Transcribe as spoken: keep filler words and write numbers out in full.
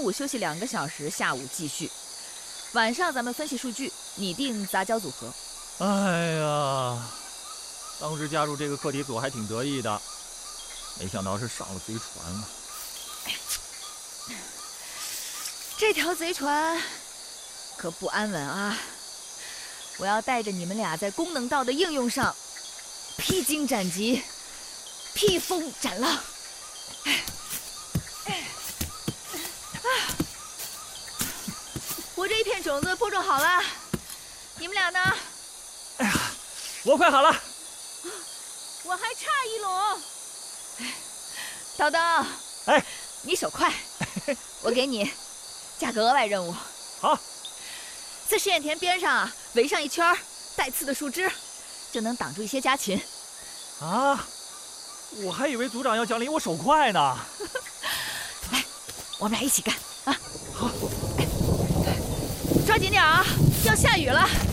午休息两个小时，下午继续。晚上咱们分析数据，拟定杂交组合。 哎呀，当时加入这个课题组还挺得意的，没想到是上了贼船了。 这条贼船可不安稳啊！我要带着你们俩在功能道的应用上披荆斩棘，披风斩浪。我这一片种子播种好了，你们俩呢？ 哎呀，我快好了， 我还差一垄。叨叨， 哎， 你手快，我给你加个额外任务。 好， 在试验田边上啊，围上一圈带刺的树枝，就能挡住一些家禽。 啊，我还以为组长要奖励我手快呢。 来，我们俩一起干啊！ 好， 抓紧点啊，要下雨了。